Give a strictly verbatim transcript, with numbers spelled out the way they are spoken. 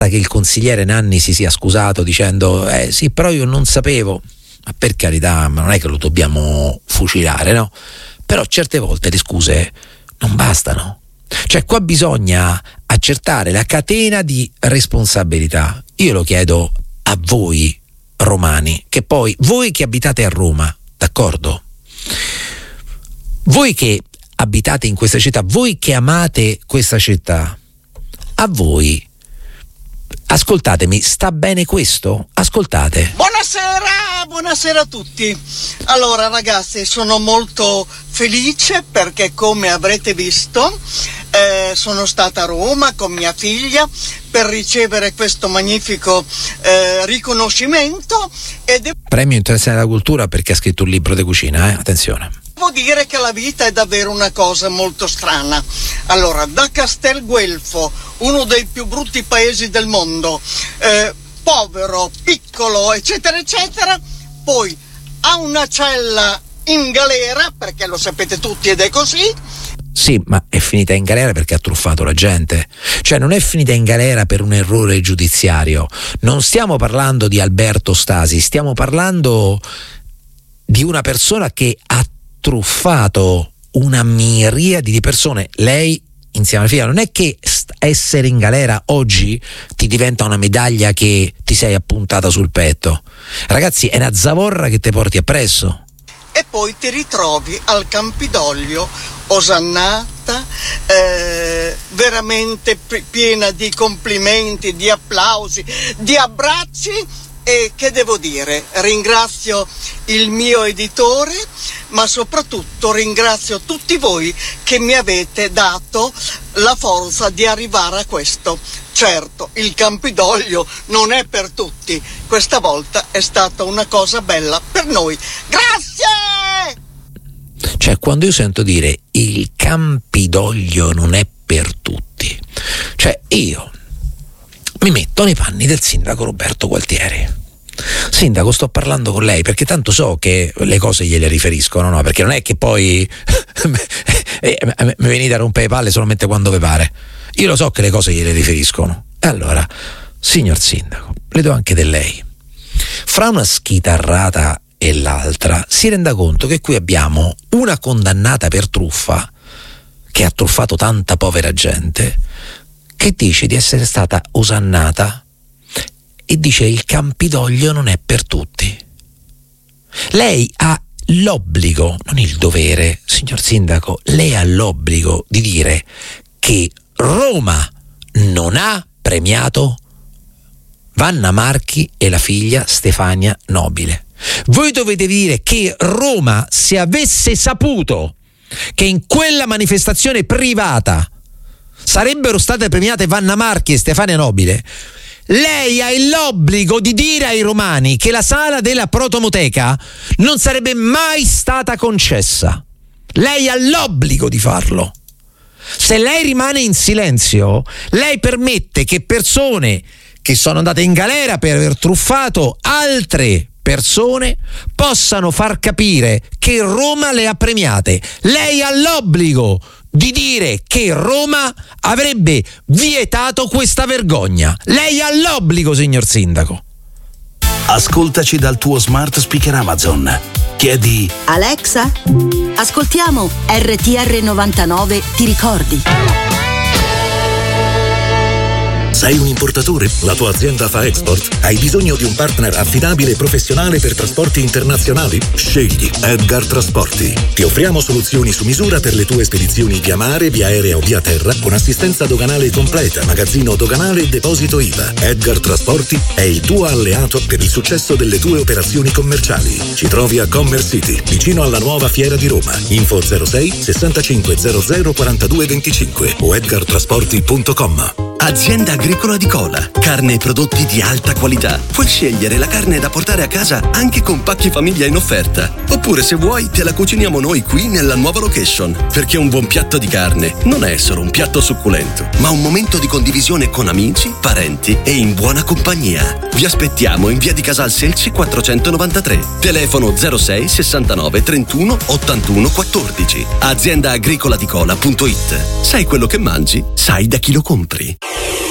che il consigliere Nanni si sia scusato dicendo eh sì, però io non sapevo. Ma per carità, ma non è che lo dobbiamo fucilare, no? Però certe volte le scuse non bastano. Cioè qua bisogna accertare la catena di responsabilità. Io lo chiedo a voi romani, che poi voi che abitate a Roma, d'accordo? Voi che abitate in questa città, voi che amate questa città, a voi, ascoltatemi, sta bene questo? Ascoltate. Buonasera, buonasera a tutti. Allora ragazzi, sono molto felice perché, come avrete visto, eh, sono stata a Roma con mia figlia per ricevere questo magnifico eh, riconoscimento ed è... Premio Internazionale della Cultura perché ha scritto un libro di cucina, eh? Attenzione. Devo dire che la vita è davvero una cosa molto strana. Allora, da Castelguelfo, uno dei più brutti paesi del mondo, eh, povero, piccolo, eccetera, eccetera, poi ha una cella in galera, perché lo sapete tutti ed è così. Sì, ma è finita in galera perché ha truffato la gente. Cioè non è finita in galera per un errore giudiziario. Non stiamo parlando di Alberto Stasi, stiamo parlando di una persona che ha truffato una miriade di persone. Lei insieme alla figlia, non è che essere in galera oggi ti diventa una medaglia che ti sei appuntata sul petto. Ragazzi, è una zavorra che ti porti appresso. E poi ti ritrovi al Campidoglio osannata, eh, veramente piena di complimenti, di applausi, di abbracci. E che devo dire? Ringrazio il mio editore, ma soprattutto ringrazio tutti voi che mi avete dato la forza di arrivare a questo. Certo, il Campidoglio non è per tutti, questa volta è stata una cosa bella per noi. Grazie! Cioè, quando io sento dire il Campidoglio non è per tutti, cioè io mi metto nei panni del sindaco Roberto Gualtieri. Sindaco, sto parlando con lei perché tanto so che le cose gliele riferiscono, no? Perché non è che poi mi venite a rompere le palle solamente quando vi pare. Io lo so che le cose gliele riferiscono. E allora, signor sindaco, le do anche del lei. Fra una schitarrata e l'altra si renda conto che qui abbiamo una condannata per truffa che ha truffato tanta povera gente, che dice di essere stata osannata e dice il Campidoglio non è per tutti. Lei ha l'obbligo, non il dovere, signor sindaco, lei ha l'obbligo di dire che Roma non ha premiato Vanna Marchi e la figlia Stefania Nobile. Voi dovete dire che Roma, se avesse saputo che in quella manifestazione privata sarebbero state premiate Vanna Marchi e Stefania Nobile, lei ha l'obbligo di dire ai romani che la sala della Protomoteca non sarebbe mai stata concessa. Lei ha l'obbligo di farlo. Se lei rimane in silenzio, lei permette che persone che sono andate in galera per aver truffato altre persone possano far capire che Roma le ha premiate. Lei ha l'obbligo di dire che Roma avrebbe vietato questa vergogna. Lei ha l'obbligo, signor sindaco. Ascoltaci dal tuo smart speaker Amazon. Chiedi: Alexa, ascoltiamo R T R novantanove, ti ricordi? Sei un importatore? La tua azienda fa export? Hai bisogno di un partner affidabile e professionale per trasporti internazionali? Scegli Edgar Trasporti. Ti offriamo soluzioni su misura per le tue spedizioni via mare, via aerea o via terra, con assistenza doganale completa, magazzino doganale e deposito I V A. Edgar Trasporti è il tuo alleato per il successo delle tue operazioni commerciali. Ci trovi a Commerce City, vicino alla nuova Fiera di Roma. Info zero sei sessantacinque zero zero quarantadue venticinque o edgar trasporti punto com. Azienda Agricola di Cola. Carne e prodotti di alta qualità. Puoi scegliere la carne da portare a casa anche con pacchi famiglia in offerta. Oppure, se vuoi, te la cuciniamo noi qui nella nuova location. Perché un buon piatto di carne non è solo un piatto succulento, ma un momento di condivisione con amici, parenti e in buona compagnia. Vi aspettiamo in via di Casal Selci quattrocentonovantatré. Telefono zero sei sessantanove trentuno ottantuno quattordici. azienda agricola di cola punto it. Sai quello che mangi? Sai da chi lo compri.